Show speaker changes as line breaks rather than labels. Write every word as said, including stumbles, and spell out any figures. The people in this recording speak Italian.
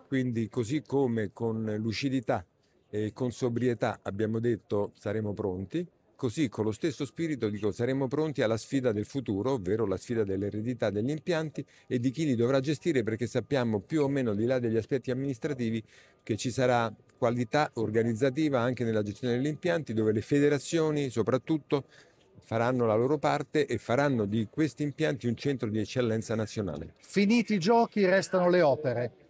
Quindi così come con lucidità e con sobrietà abbiamo detto saremo pronti, così con lo stesso spirito dico saremo pronti alla sfida del futuro, ovvero la sfida dell'eredità degli impianti e di chi li dovrà gestire, perché sappiamo più o meno, di là degli aspetti amministrativi, che ci sarà qualità organizzativa anche nella gestione degli impianti, dove le federazioni soprattutto faranno la loro parte e faranno di questi impianti un centro di eccellenza nazionale.
Finiti i giochi, restano le opere.